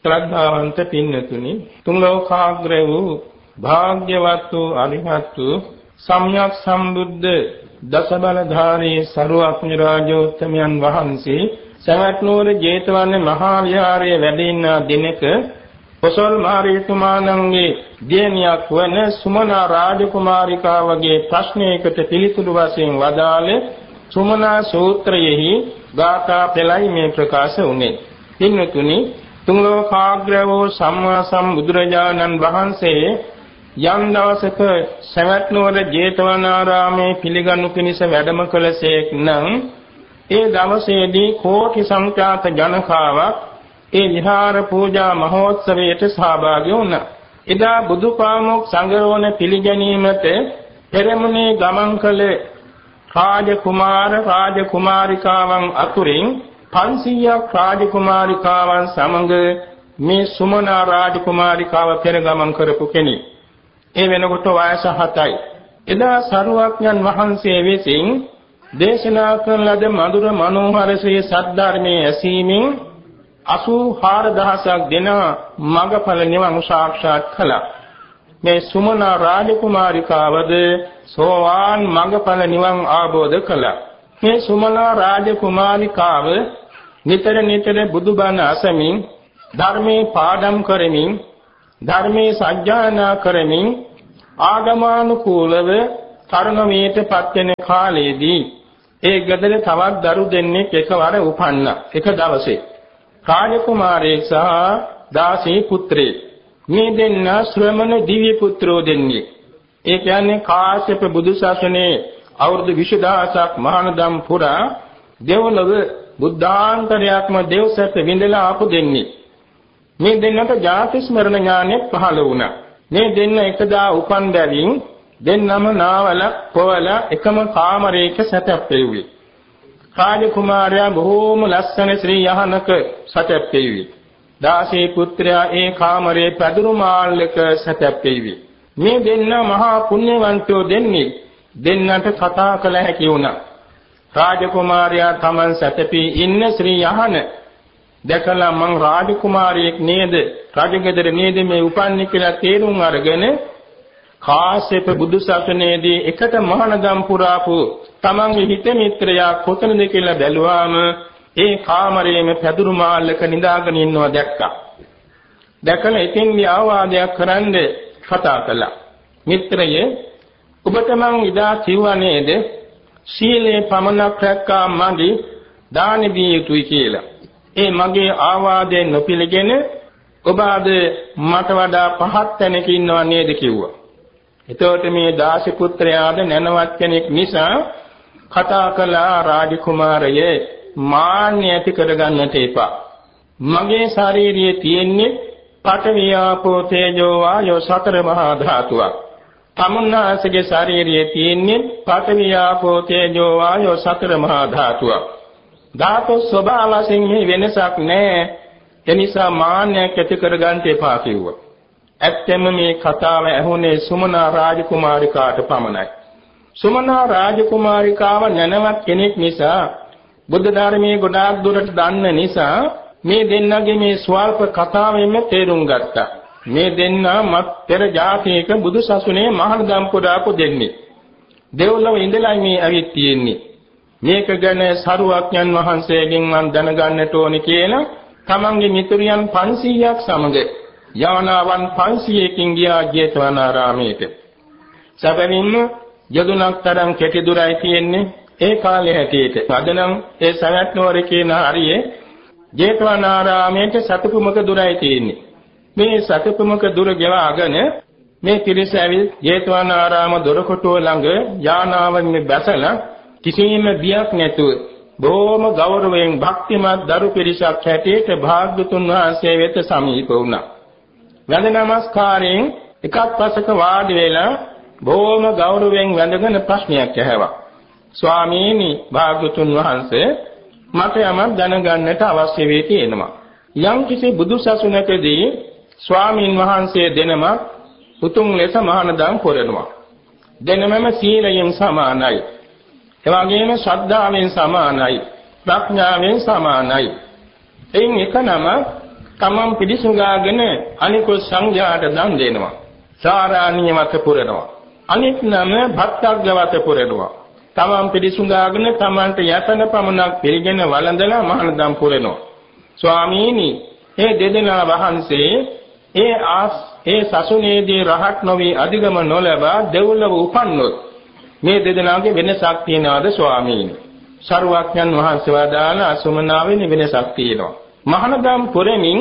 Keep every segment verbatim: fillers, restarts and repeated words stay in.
ශ්‍රද්ධාවන්ත පින්නතුනි, තුන් ලෝකාග්‍ර වූ භාග්‍යවත් වූ අරිහත් වූ සම්්‍යක් සම්බුද්ධ දසබලධාරී සරුවක්ඥ රාජෝත්තමයන් වහන්සේ සවැත් නුවර ජේතවන මහා විහාරයේ වැඩ ඉන්න දිනක කොසල් මහරජතුමාණන්ගේ දියණියක් වන සුමනා රාජකුමාරිකාවගේ ප්‍රශ්නයකට පිළිතුරු වශයෙන් වදාළ සුමනා සූත්‍රයෙහි ගාථා පෙළයි මේ ප්‍රකාශ වුණේ. පින්තුනි, තුන් ලෝකාග්‍ර වූ සම්මා සම්බුදුරජාණන් වහන්සේ යම් දවසක සවැත් නුවර ජේතවනාරාමේ පිළිගනු පිණිස වැඩම කළසේක් නම් ඒ දවසේදී කෝටි සංඛ්‍යාත ජනකාවක් ඒ විහාර පූජා මහෝත්සවයට සහභාගී වුණා. එදා බුදුපාමොක් සංගරවන පිළිගැනීමට පෙරමුණේ ගමන් කළ රාජකුමාර රාජකුමාරිකාවන් අතුරින් පන්සීයක් රාජකුමාරිකාවන් සමග මේ සුමනා රාජකුමාරිකාව පෙර ගමන් කරපු කෙනෙක්. ඒ වෙනකොට වයස හතයි. එදා සරුවක්ඥන් වහන්සේ විසින් දේශනා කරන ලද මధుර මනෝහර ශ්‍රී සද්ධර්මයේ ඇසීමෙන් අසූ හාරදහසක් දෙන මඟඵල නිවන් සාක්ෂාත් කළා. මේ සුමනා රාජකුමාරිකාවද සෝවාන් මඟඵල නිවන් ආબોධ කළා. මේ සුමනා රාජකුමාරිකාව නිතර නිතර බුදුබණ අසමින් ධර්මයේ පාඩම් කරමින් ධර්මයේ සත්‍යයනා කරමින් ආගමානුකූලව තරුණමියට පත් වෙන කාලයේදී ඒ ගෙදර තවත් දරු දෙන්නෙක් එකවර උපන්නා. එක දවසේ රාජකුමාරයෙක් සහ දාසී පුත්‍රයෙක්. මේ දෙන්න ශ්‍රමණ දිව්‍ය පුත්‍රෝ දෙන්නේ. ඒ කියන්නේ කාශ්‍යප බුදු සසුනේ අවුරුදු විසිදහසක් මහානදම් පුරා දෙවොලව බුද්ධාන්තරයක්ම දෙව්සැප විඳලා ආපු දෙන්නේ. මේ දෙන්නට ජාති ස්මරණ ඥානෙ පහළ වුණා. මේ දෙන්න එකදා උපන් බැවින් දෙන්නම නාවල පොවල එකම කාමරයක සැතැප්පෙව්වේ. රාජකුමාරයා බොහෝම ලස්සන ශ්‍රී යහනක සැතැප්පෙව්වේ. දාසී පුත්‍රයා ඒ කාමරයේ පැදුරු මාල්ලක සැතැප්පෙව්වේ. මේ දෙන්න මහා පුණ්‍යවන්තයෝ දෙන්නේ. දෙන්නට කතා කළ හැකි වුණා. රාජකුමාරයා තමන් සැතපී ඉන්න ශ්‍රී යහන දැකලා මං රාජකුමාරියෙක් නේද, රජගෙදර නේද මේ උපන්නේ කියලා තේරුම් අරගෙන කාශ්‍යප බුදු සසුනේදී එකට මහානදම් පුරාපු තමන්ගේ හිත මිත්‍රයා කොතනද කියලා බැලුවාම ඒ කාමරයේම පැදුරු මාල්ලක නිදාගෙන ඉන්නවා දැක්කා. දැකලා ඉතින් ආවාදයක් කරන්න කතා කළා. මිත්‍රයේ, ඔබට මං ඉදා කිව්වා නේද සීලේ පමණක් රැක්කා මගේ දාන දිය යුතුයි කියලා. ඒ මගේ ආවාදයෙන් නොපිළගෙන ඔබ අද මට වඩා පහත් තැනක ඉන්නව නේද කිව්වා. එතකොට මේ දාසි පුත්‍රයාද නැනවත් කෙනෙක් නිසා කතා කළා රාජකුමාරයේ මාන්නය ඇති කරගන්නට එපා. මගේ ශාරීරියේ තියෙන්නේ පඨවි ආපෝ තේජෝ වායෝ සතර මහා ධාතුවක්. තමුන්නාසගේ ශාරීරියේ තියෙන්නේ පඨවි ආපෝ තේජෝ වායෝ සතර මහා ධාතුවක්. ධාතු ස්වභාවයෙන් වෙනසක් නැහැ. ඒ නිසා මාන්නයක් ඇති කරගන්න එපා කිව්වා. ඇත්තම මේ කතාව ඇහුනේ සුමනා රාජකුමාරිකාට පමණයි. සුමනා රාජකුමාරිකාව නැනවත් කෙනෙක් නිසා බුද්ධ ධර්මයේ ගොඩාක් දුරට දන්න නිසා මේ දෙන්නගේ මේ ස්වල්ප කතාවෙම තේරුම් ගත්තා. මේ දෙන්නා මත් පෙර ජාතියක බුදු සසුනේ මහානදම් පුරාපු දෙන්නේ. දෙව්ලොව ඉඳලා මේ ඇවිත් තියෙන්නේ. මේක ගැන සරුවක්ඥන් වහන්සේගෙන් මම දැනගන්නට ඕනේ කියලා තමන්ගේ මිතුරියන් පන්සීයක් සමග යානාවන් පන්සීයකින් ගියා ජේතවනාරාමයට. සැබවින්ම යදුනක් තරම් කෙටි දුරයි තියෙන්නේ ඒ කාලේ හැටියට. අද නම් ඒ සවැත් නුවර කියන හරියේ ජේතවනාරාමයට සතපුමක දුරයි තියෙන්නේ. මේ සතපුමක දුර ගෙවාගෙන මේ පිරිස ඇවිත් ජේතවනාරාම දොරකොටුව ළඟ යානාවෙන් බැසලා කිසිම බියක් නැතුව බොහොම ගෞරවයෙන් භක්තිමත් දරු පිරිසක් හැටියට භාග්‍යතුන් වහන්සේ වෙත සමීප වුණා. වැඳ නමස්කාරයෙන් එකක් පසක වාඩි වෙලා බොහොම ගෞරවයෙන් වැඳගෙන ප්‍රශ්නයක් ඇහුවා. ස්වාමීනි භාග්‍යතුන් වහන්සේ, මට යමක් දැනගන්නට අවශ්‍ය වේ තියෙනවා. යම් කිසි බුදු සසුනකදී ස්වාමීන් වහන්සේ දෙනම උතුම් ලෙස මහානදම් පුරනවා. දෙනමම සීලයෙන් සමානයි. එවාගෙම ශ්‍රද්ධාවෙන් සමානයි. ප්‍රඥාවෙන් සමානයි. එයින් එක නම තමන් පිළිසුඟාගෙන අනිකුත් සංඝයාට දන් දෙනවා. සාරාණීය වත පුරනවා. අනිත් නම භක්තග්ග වත පුරනවා. තමන් පිළිසුඟාගෙන තමන්ට යතන පමණක් පිළිගෙන වළඳලා මහානදම් පුරනවා. ස්වාමීනි, මේ දෙදෙනා වහන්සේ ඒ ආස් ඒ සසුනේදී රහත් නොවි අධිගම නොලබා දෙව්ලොව උපන්නොත් මේ දෙදෙනාගේ වෙනසක් තියනවාද ස්වාමීනි? සරුවක්ඥන් වහන්සේ වදාළ අසුමනාවෙන් වෙනසක් තියෙනවා. මහානදම් පුරමින්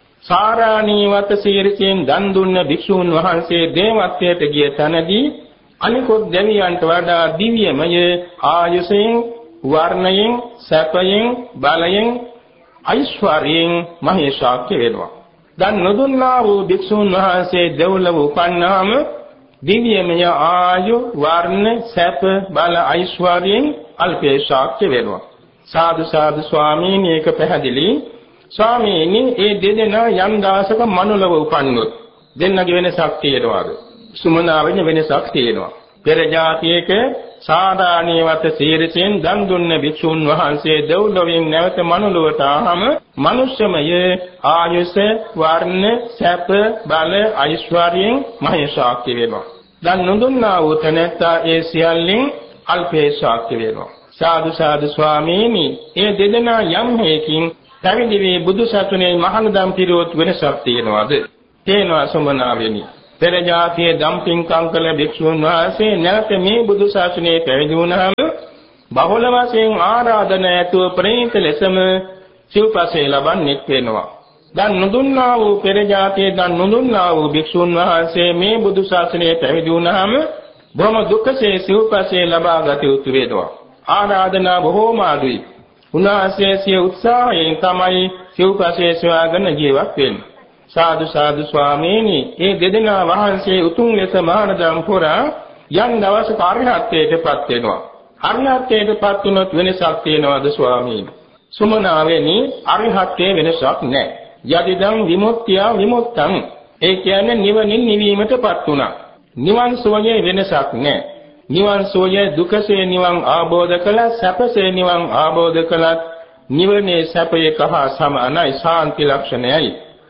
සාරාණී වත සීරයෙන් දන් දුන්න භික්ෂූන් වහන්සේ දේවත්වයට ගිය තැනදී අනිකොත් දෙවියන්ට වඩා දිව්‍යමය ආයුෂයෙන්, වර්ණයෙන්, සැපයෙන්, බලයෙන්, ඓශ්වර්යයෙන් මහේශාක්‍ය වෙනවා. දන් නොදුන්නා වූ භික්ෂූන් වහන්සේ දෙව්ලොව උපන්නාම දිව්‍යමය ආයු, වර්ණ, සැප, බල, ඓශ්වර්යයෙන් අල්පේශාක්‍ය වෙනවා. සාදු සාදු ස්වාමීනි, ඒක පැහැදිලි. ස්වාමීනි, ඒ දෙදෙනා යම් දාසක මනුලව උපන්නොත් දෙන්නගේ වෙනසක් තියෙනවාද? සුමනාවෙන් වෙනසක් තියෙනවා. පෙර ජාතියක සාදානීය වත සීරයෙන් දන් දුන්න භික්ෂුන් වහන්සේ දෙව්ලොවින් නැවත මනුලවට ආවම මනුෂ්‍යමය ආයුෂ, වර්ණ, සැප, බල, ඓශ්වර්යයෙන් මහේශාක්‍ය වෙනවා. දන් නොදුන්නා වූ තැනැත්තා ඒ සියල්ලෙන් අල්පේශාක්‍ය වෙනවා. සාදු සාදු ස්වාමීනි, ඒ දෙදෙනා යම් හේකින් පැවිදි වී බුදු සසුනේ මහානදම් පිරුවොත් වෙනසක් තියෙනවද? තේනවා සම්මනාවෙනි. පෙර ජාතියේ දම්පින්කම් කළ භික්ෂුන් වහන්සේ නැවත මේ බුදු සසුනේ පැවිදි වුණාම බහුල වශයෙන් ආරාධන ඇතුව ප්‍රණීත ලෙසම සිව්පසේ ලබන්නේ වෙනවා. දන් නොදුන්නා වූ පෙර ජාතියේ දන් නොදුන්නා වූ භික්ෂුන් වහන්සේ මේ බුදු සසුනේ පැවිදි වුණාම බොහොම දුක්ඛසේ සිව්පසේ ලබා ගත යුතු වෙනවා. ආරාධනා බොහෝම අඩුයි. උන්වහන්සේ සිය උත්සාහයෙන් තමයි සිව්පසේ සොයාගෙන ජීවත් වෙන්නේ. සාදු සාදු ස්වාමීනි, ඒ දෙදෙනා වහන්සේ උතුම් ලෙස මහානදම් පුරා යම් දවසක අරිහත්ත්වයටපත් වෙනවා. අරිහත්ත්වයටපත් වුණොත් වෙනසක් තියෙනවද ස්වාමීනි? සුමනාවෙනි, අරිහත්ත්වයේ වෙනසක් නැහැ. යදිදං විමුක්තිය විමුක්තං, ඒ කියන්නේ නිවනින් නිවීමටපත් වුණා. නිවන් සෝයේ වෙනසක් නැහැ. නිවන් සෝයේ දුකසේ නිවන් ආબોධ කළා, සැපසේ නිවන් ආબોධ කළත් නිවනේ සැපයේ කහ සමානයි, ශාන්ති ලක්ෂණයයි.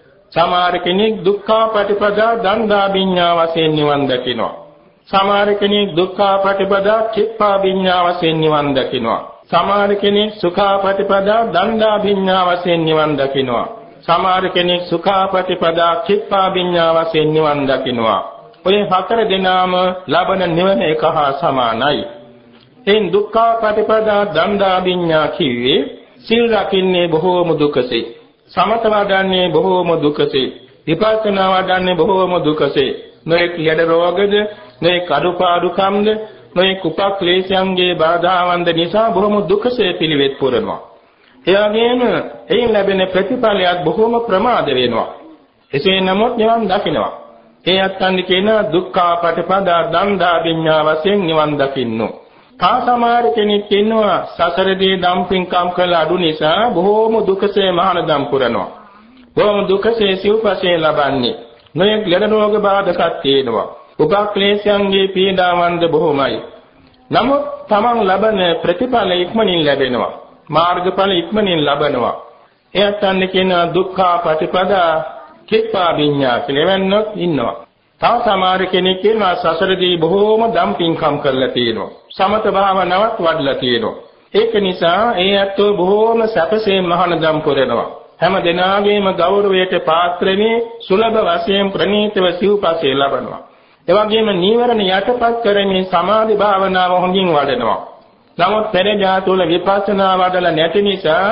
සමහර කෙනෙක් දුක්ඛාපටිපදා දණ්ඩා විඤ්ඤා වශයෙන් නිවන් දකිනවා. සමහර කෙනෙක් දුක්ඛාපටිපදා චිත්තා විඤ්ඤා වශයෙන් නිවන් දකිනවා. සමහර කෙනෙක් සුඛාපටිපදා දණ්ඩා විඤ්ඤා වශයෙන් නිවන් දකිනවා. සමහර කෙනෙක් සුඛාපටිපදා චිත්තා විඤ්ඤා වශයෙන් නිවන් දකිනවා. ඔය හතර දෙනාම ලබන නිවන එක හා සමානයි. එයින් දුක්ඛාපටිපදා දණ්ඩා විඤ්ඤා කිව්වේ සිල් රකින්නේ බොහෝම දුකසේ. සමත වඩන්නේ බොහෝම දුකසේ, විපස්සනා වඩන්නේ බොහෝම දුකසේ. නොඑක් ලෙඩ රෝගද, නොඑක් අඩුපාඩුකම්ද, නොඑක් උපක්ලේශයන්ගේ බාධාවන්ද නිසා බොහෝම දුකසේ පිළිවෙත් පුරනවා. ඒ වගේම එයින් ලැබෙන ප්‍රතිඵලයක් බොහෝම ප්‍රමාද වෙනවා. එසේ නමුත් නිවන් දකින්නවා. ඒ අත්යන් කියන දුක්ඛාපටිපදා දණ්ඩා විඤ්ඤා වශයෙන් නිවන් දකින්නෝ. තා සමහර කෙනෙක් ඉන්නවා සසරදී දම්පින්කම් කළ අඩු නිසා බොහෝම දුකසේ මහානදම් පුරනවා. බොහෝම දුකසේ සිව්පසේ ලබන්නේ. නොයෙක් ලෙඩ රෝග බාධකත් තියෙනවා. උපක්ලේශයන්ගේ පීඩාවන්ද බොහෝමයි. නමුත් තමන් ලබන ප්‍රතිඵල ඉක්මනින් ලැබෙනවා. මාර්ගඵල ඉක්මනින් ලබනවා. එයත් අන්නේ කියන දුක්ඛාපටිපදා චිත්තා විඤ්ඤා කියලා ඉන්නවා. තව සමහර කෙනෙක් ඉන්නවා සසරදී බොහෝම දම්පින්කම් කරලා තියෙනවා. සමත භාවනාවක් වඩලා තියෙනවා. ඒක නිසා ඒ ඇත්තෝ බොහෝම සැපසේ මහානදම් පුරනවා. හැම දිනාගේම ගෞරවයට පාත්‍ර වී සුලභ වශයෙන් ප්‍රණීතව සිව්පසේ ලබනවා. ඒ වගේම නීවරණ යටපත් කරමින් සමාධි භාවනාව හොඳින් වඩනවා. නමුත් පෙරජා තුල විපස්සනා වඩලා නැති නිසා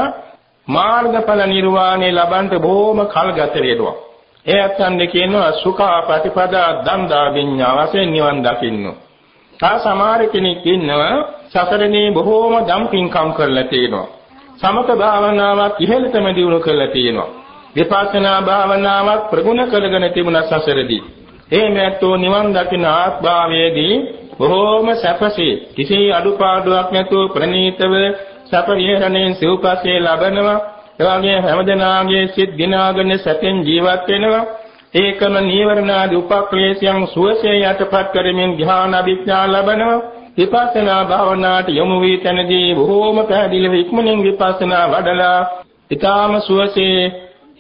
මාර්ගඵල නිර්වාණය ලබන්න බොහෝම කල් ගත වෙනවා. ඒ අත්න්නේ කියනවා සුඛාපටිපදා දණ්ඩා විඤ්ඤා වශයෙන් නිවන් දකින්න. තා සමහර කෙනෙක් ඉන්නවා සසරනේ බොහෝම දම්පින්කම් කරලා තියෙනවා. සමත භාවනාවක් ඉහළටම දියුණු කරලා තියෙනවා. විපස්සනා භාවනාවක් ප්‍රගුණ කරගෙන තිබුණා සසරදී. ඒ මැත්තෝ නිවන් දකින ආත්භාවයේදී බොහෝම සැපසේ කිසි අඩුපාඩුවක් නැතුව ප්‍රණීතව සැප විහරණයෙන් සිව්පසේ ලබනවා. එවාගේ හැමදෙනාගේ සිත් දිනාගෙන සැපෙන් ජීවත් වෙනවා. ඒකම නීවරණාදී උපක්ලේශයන් සුවසේ යටපත් කරමින් ධ්‍යාන අභිඥා ලබනවා. විපස්සනා භාවනාවට යොමු වී තැනදී බොහෝම පැහැදිලිව ඉක්මනින් විපස්සනා වඩලා ඊටාම සුවසේ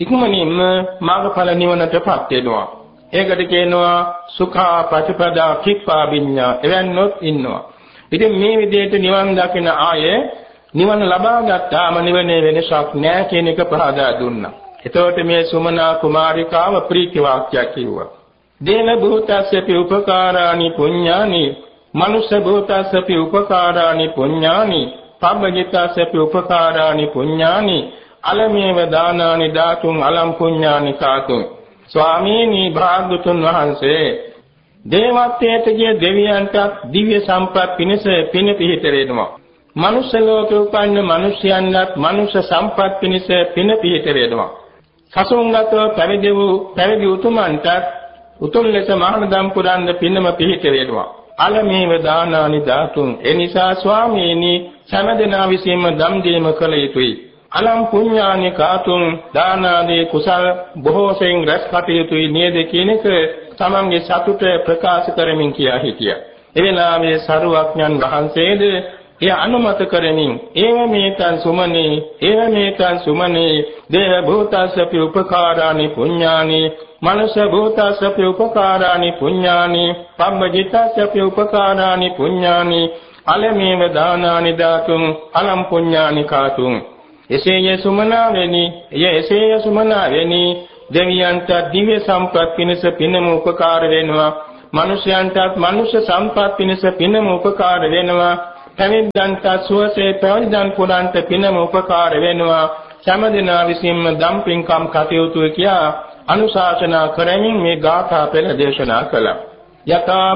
ඉක්මනින්ම මාර්ගඵල නිවනටපත් වෙනවා. ඒකට කියනවා සුඛා ප්‍රතිපදා කිප්පා විඤ්ඤා. එවන්නොත් ඉන්නවා. ඉතින් මේ විදිහට නිවන් දකින ආය නිවන ලබා ගත්තාම නිවනේ වෙනසක් නැහැ කියන එක පහදා දුන්නා. එතකොට මේ සුමනා කුමාරිකාව ප්‍රීති වාක්‍යයක් කිව්වා. දේන භූතස්සපි උපකාරානි පුඤ්ඤානි මනුෂ්‍ය භූතස්සපි උපකාරානි පුඤ්ඤානි පබ්බජිතස්සපි උපකාරානි පුඤ්ඤානි අලමේව දානානි දාතුං අලම් පුඤ්ඤානි කාතුං. ස්වාමීනි භාග්‍යතුන් වහන්සේ දේවත්වයට ගිය දෙවියන්ට දිව්‍ය සම්පත් පිණිස පින පිහිට වෙනවා. මනුෂ්‍ය ලෝකේ උපන්න මිනිසයන්ට මනුෂ්‍ය සම්පත් පිණිස පින පිහිට වෙනවා. සසුන්ගතව පැවිදි වූ පැවිදි උතුමන්ට උතුම් ලෙස මහානදම් පුරන්න පිනම පිහිට වෙනවා. අලමේව දානානි දාතුං. ඒ නිසා ස්වාමීනි සෑම විසින්ම දම් දීම කළ යුතුයි. අලම් පුඤ්ඤානි කාතුං දානාදී කුසල බොහෝ සෙයින් රැස් කටයුතුයි නේද කියන එක තමන්ගේ සතුට ප්‍රකාශ කරමින් කියා හිටියා. ඒ වෙලාවේ සරුවඥන් වහන්සේද එය අනුමත කරමින් ඒව මේතං සුමනේ ඒව මේතං සුමනේ දේව භූතස්සපි උපකාරානි පුඤ්ඤානි මනුෂ්‍ය භූතස්සපි උපකාරානි පුඤ්ඤානි පබ්බජිතස්සපි උපකාරානි පුඤ්ඤානි අලමේව දානානි දාතුං අලම් පුඤ්ඤානි කාතුං. එසේය සුමනා වෙනි එසේය සුමනා වෙනි දෙවියන්ට දිව්‍ය සම්පත් පිණිස පිනම උපකාර වෙනවා. මනුෂ්‍යයන්ටත් මනුෂ්‍ය සම්පත් පිණිස පිනම උපකාර වෙනවා. පැවිද්දන්ට සුවසේ පැවිද්දන් පුරන්ට පිනම උපකාර වෙනවා. සෑම විසින්ම දම් පින්කම් කටයුතු කියා අනුශාසනා කරමින් මේ ගාථා පෙළ දේශනා කළා. යතා